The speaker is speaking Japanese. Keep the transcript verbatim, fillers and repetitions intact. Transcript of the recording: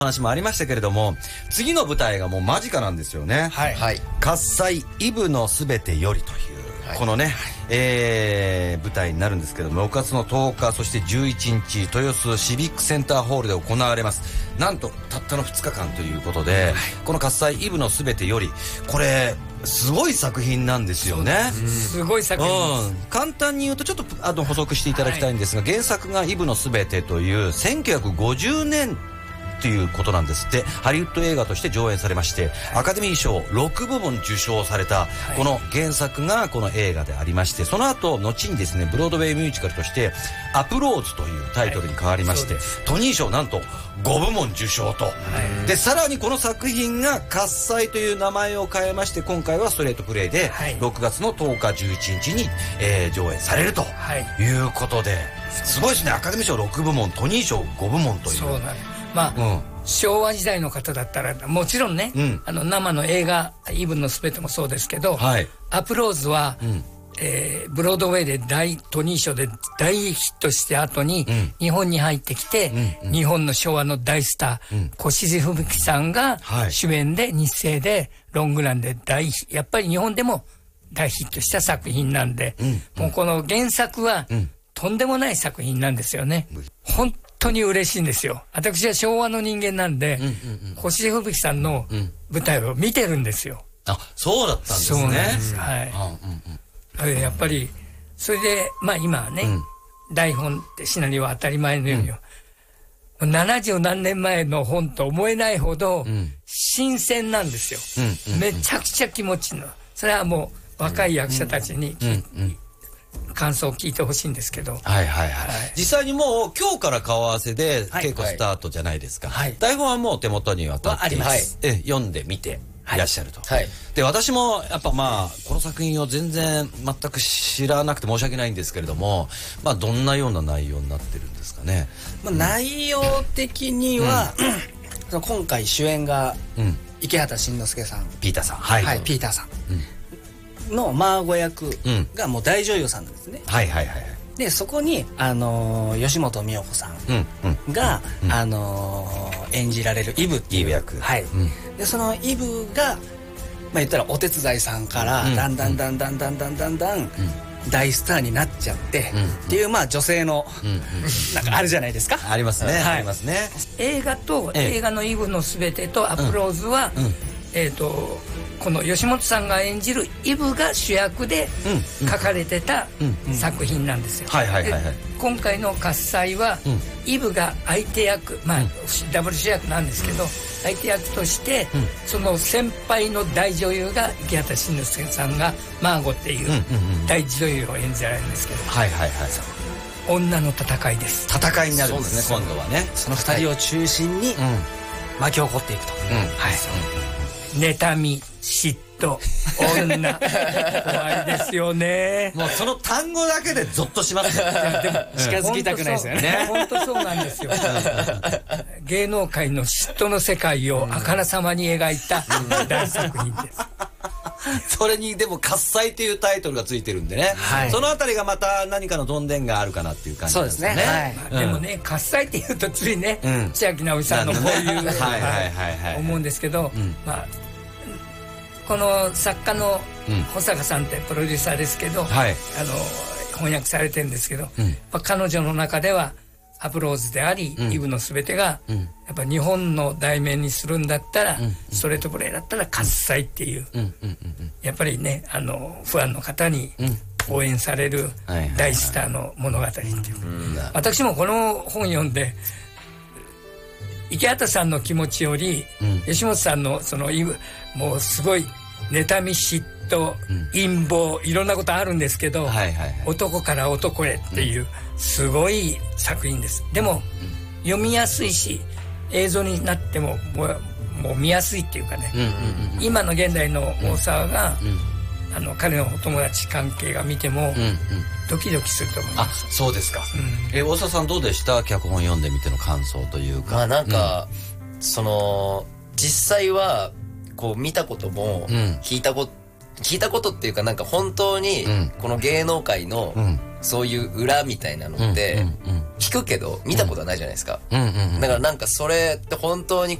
話もありましたけれども、次の舞台がもう間近なんですよね。 はいはい。 喝采イブのすべてよりという、はい、このね、はい、えー、舞台になるんですけども、ろくがつのとおか、そしてじゅういちにち豊洲シビックセンターホールで行われます。なんとたったのふつかかんということで、はい、この喝采イブのすべてより、これすごい作品なんですよね。 すごい作品です、 うん、簡単に言うとちょっとあの補足していただきたいんですが、はい、原作がイブのすべてというせんきゅうひゃくごじゅうねんということなんですって。ハリウッド映画として上演されまして、アカデミー賞ろくぶもん受賞されたこの原作がこの映画でありまして、その後後にですねブロードウェイミュージカルとしてアプローズというタイトルに変わりまして、はい、トニー賞なんとごぶもん受賞と、はい、でさらにこの作品が喝采という名前を変えまして、今回はストレートプレイでろくがつのとおかじゅういちにちに、えー、上演されるということで、はい、すごいですね。アカデミー賞ろくぶもん、トニー賞ごぶもんという。 そうなんです。まあ、うん、昭和時代の方だったらもちろんね、うん、あの生の映画イブのすべてもそうですけど、はい、アプローズは、うん、えー、ブロードウェイで大トニー賞で大ヒットして後に、うん、日本に入ってきて、うんうん、日本の昭和の大スター、うん、越路吹雪さんが主演で日生でロングランで大やっぱり日本でも大ヒットした作品なんで、うんうん、もうこの原作は、うん、とんでもない作品なんですよね。本当に嬉しいんですよ。私は昭和の人間なんで、うんうんうん、越路吹雪さんの舞台を見てるんですよ。 あ、そうだったんですね。 そうなんです。はい。うんうん、やっぱりそれでまあ今はね、うん、台本ってシナリオは当たり前のように、うん、ななじゅうなんねんまえの本と思えないほど新鮮なんですよ。うんうんうん、めちゃくちゃ気持ちいいの。それはもう若い役者たちに、うんうんうん、感想を聞いてほしいんですけど、 はいはいはい、はい、実際にもう今日から顔合わせで稽古スタートじゃないですか、はいはい、台本はもう手元に渡ってあります、 え読んでみていらっしゃると、はい、で私もやっぱまあこの作品を全然全く知らなくて申し訳ないんですけれども、まあどんなような内容になってるんですかね。 まあ、内容的には、うん、今回主演が池畑慎之介さん、 ピーターさん、はい、 はい、ピーターさん、うんのマーゴ役がもう大女優さんなんですね、うん、はいはいはい。でそこに、あのー、吉本美代子さんが、うんうん、あのー、演じられるイブっていう役、はい、うん、でそのイブが、まあ、言ったらお手伝いさんから、うん、だんだんだんだんだんだんだんだん、うん、大スターになっちゃって、うん、っていうまあ女性の、うん、なんかあるじゃないですか。 ありますね、はい、ありますね。 映画と、ええ、映画のイブのすべてとアプローズは、うんうん、えっとこの吉本さんが演じるイブが主役で書かれてた作品なんですよ。今回の喝采は、うん、イブが相手役、まあ、うん、ダブル主役なんですけど、うん、相手役として、うん、その先輩の大女優が池畑慎之介さんがマーゴっていう大女優を演じられるんですけど、はいはいはい、女の戦いです。 戦いになるんですね、今度はね。 そのふたりを中心に巻き起こっていくと、うん、はい、 妬み、嫉妬、女怖いですよね。 もうその単語だけでゾッとしますよ。でも近づきたくないですよね。 本当そうなんですよ。芸能界の嫉妬の世界をあからさまに描いた大作品です。 それにでも喝采というタイトルがついてるんでね、はい、そのあたりがまた何かのどんでんがあるかなっていう感じですね。そうですね、はい、 まあ、でもね、喝采っていうとついね、うん、千秋直美さんのこういう思うんですけど、うん、まあこの作家の保坂さんってプロデューサーですけど、うん、はい、あの翻訳されてるんですけど、うん、彼女の中ではアプローズであり、うん、イブのすべてが、うん、やっぱ日本の題名にするんだったら、うん、ストレートプレイだったら喝采っていう、うん、やっぱりね、あのファンの方に応援される大スターの物語っていう、うん、私もこの本読んで池畑さんの気持ちより、うん、吉本さんのそのイブもうすごい妬み嫉妬、うん、陰謀いろんなことあるんですけど、はいはいはい、男から男へっていうすごい作品です。でも、うん、読みやすいし映像になってももう、もう見やすいっていうかね、うんうんうん、今の現代の大沢が、うんうん、あの彼のお友達関係が見ても、うんうん、ドキドキすると思います。 あ、そうですか、うん、え大沢さんどうでした？脚本読んでみての感想というか。 まあなんか、うん、その実際はこう見たことも聞いたこと、うん、聞いたことっていうかなんか本当にこの芸能界のそういう裏みたいなのって聞くけど見たことはないじゃないですか。だからなんかそれって本当に